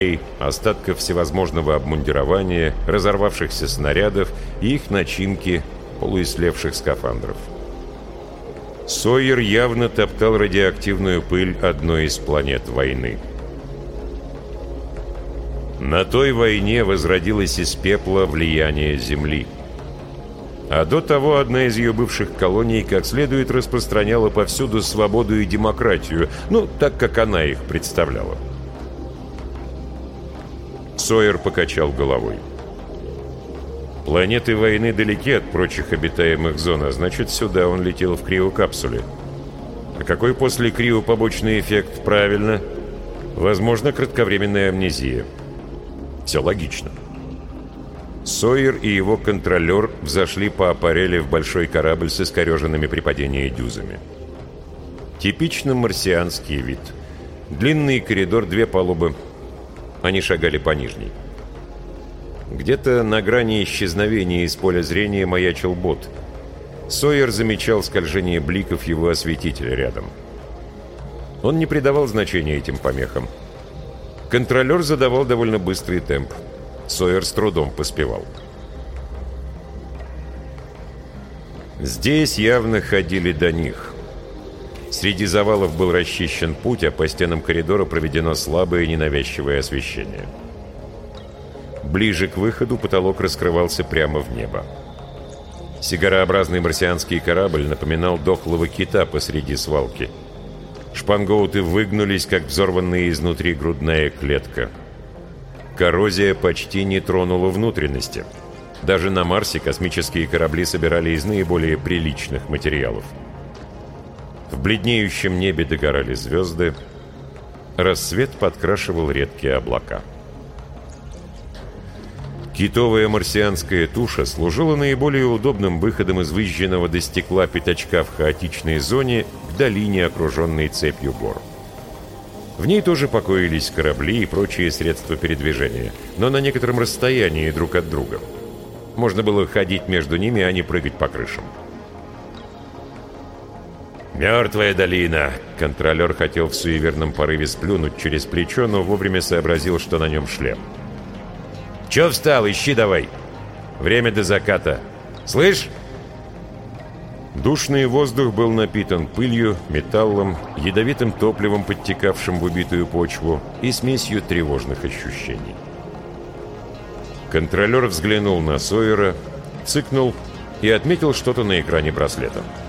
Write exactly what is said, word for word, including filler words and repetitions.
остатков всевозможного обмундирования, разорвавшихся снарядов и их начинки, полуислевших скафандров. Сойер явно топтал радиоактивную пыль одной из планет войны. На той войне возродилось из пепла влияние Земли. А до того одна из ее бывших колоний как следует распространяла повсюду свободу и демократию, ну, так, как она их представляла. Сойер покачал головой. Планеты войны далеки от прочих обитаемых зон, а значит, сюда он летел в криокапсуле. А какой после крио побочный эффект? Правильно. Возможно, кратковременная амнезия. Все логично. Сойер и его контролер взошли по аппарели в большой корабль с искореженными при падении дюзами. Типично марсианский вид. Длинный коридор, две палубы. Они шагали по нижней. Где-то на грани исчезновения из поля зрения маячил бот. Сойер замечал скольжение бликов его осветителя рядом. Он не придавал значения этим помехам. Контролер задавал довольно быстрый темп. Сойер с трудом поспевал. Здесь явно ходили до них. Среди завалов был расчищен путь, а по стенам коридора проведено слабое ненавязчивое освещение. Ближе к выходу потолок раскрывался прямо в небо. Сигарообразный марсианский корабль напоминал дохлого кита посреди свалки. Шпангоуты выгнулись, как взорванная изнутри грудная клетка. Коррозия почти не тронула внутренности. Даже на Марсе космические корабли собирали из наиболее приличных материалов. В бледнеющем небе догорали звезды. Рассвет подкрашивал редкие облака. Китовая марсианская туша служила наиболее удобным выходом из выжженного до стекла пятачка в хаотичной зоне к долине, окруженной цепью гор. В ней тоже покоились корабли и прочие средства передвижения, но на некотором расстоянии друг от друга. Можно было ходить между ними, а не прыгать по крышам. «Мертвая долина!» Контролер хотел в суеверном порыве сплюнуть через плечо, но вовремя сообразил, что на нем шлем. «Чё встал? Ищи давай! Время до заката! Слышь?» Душный воздух был напитан пылью, металлом, ядовитым топливом, подтекавшим в убитую почву, и смесью тревожных ощущений. Контролер взглянул на Сойера, цыкнул и отметил что-то на экране браслета.